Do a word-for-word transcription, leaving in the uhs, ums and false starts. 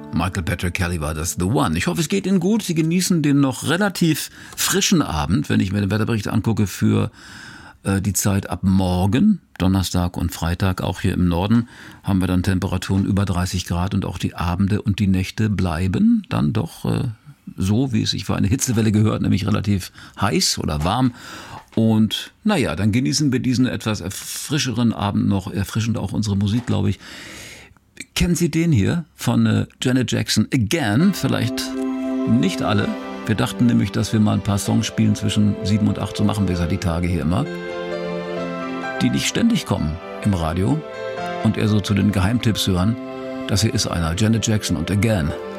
Michael Patrick Kelly war das, The One. Ich hoffe, es geht Ihnen gut. Sie genießen den noch relativ frischen Abend, wenn ich mir den Wetterbericht angucke, für äh, die Zeit ab morgen, Donnerstag und Freitag. Auch hier im Norden haben wir dann Temperaturen über dreißig Grad und auch die Abende und die Nächte bleiben dann doch äh, so, wie es sich für eine Hitzewelle gehört, nämlich relativ heiß oder warm. Und naja, dann genießen wir diesen etwas erfrischeren Abend noch, erfrischend auch unsere Musik, glaube ich. Kennen Sie den hier von äh, Janet Jackson, Again? Vielleicht nicht alle. Wir dachten nämlich, dass wir mal ein paar Songs spielen zwischen sieben und acht, so machen wir es ja die Tage hier immer, die nicht ständig kommen im Radio und eher so zu den Geheimtipps hören. Das hier ist einer, Janet Jackson und Again.